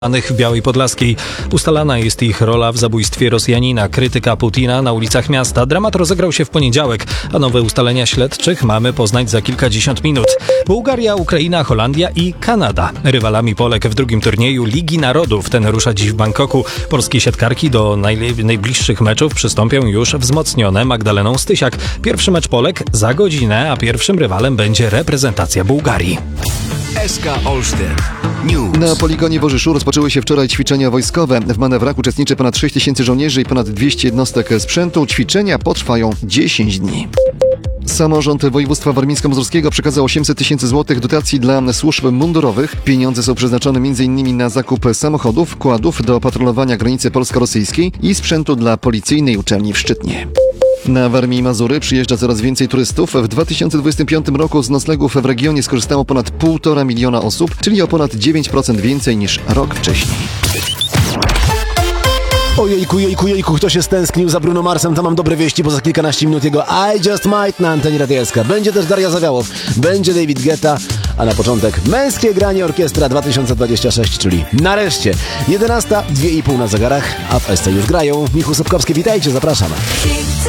w Białej Podlaskiej. Ustalana jest ich rola w zabójstwie Rosjanina, krytyka Putina na ulicach miasta. Dramat rozegrał się w poniedziałek, a nowe ustalenia śledczych mamy poznać za kilkadziesiąt minut. Bułgaria, Ukraina, Holandia i Kanada. Rywalami Polek w drugim turnieju Ligi Narodów. Ten rusza dziś w Bangkoku. Polskie siatkarki do najbliższych meczów przystąpią już wzmocnione Magdaleną Stysiak. Pierwszy mecz Polek za godzinę, a pierwszym rywalem będzie reprezentacja Bułgarii. SK Olsztyn News. Na poligonie w Orzyszu rozpoczęły się wczoraj ćwiczenia wojskowe. W manewrach uczestniczy ponad 6 tysięcy żołnierzy i ponad 200 jednostek sprzętu. Ćwiczenia potrwają 10 dni. Samorząd województwa warmińsko-mazurskiego przekazał 800 tysięcy złotych dotacji dla służb mundurowych. Pieniądze są przeznaczone m.in. na zakup samochodów, kładów do patrolowania granicy polsko-rosyjskiej i sprzętu dla policyjnej uczelni w Szczytnie. Na Warmii i Mazury przyjeżdża coraz więcej turystów. W 2025 roku z noclegów w regionie skorzystało ponad 1,5 miliona osób, czyli o ponad 9% więcej niż rok wcześniej. Ojejku, kto się stęsknił za Bruno Marsem, to mam dobre wieści, bo za kilkanaście minut jego I Just Might na antenie Radia SK. Będzie też Daria Zawiałow, będzie David Guetta, a na początek męskie granie orkiestra 2026, czyli nareszcie 11, 2,5 na zegarach, a w SC już grają. Michu Sobkowski, witajcie, zapraszam.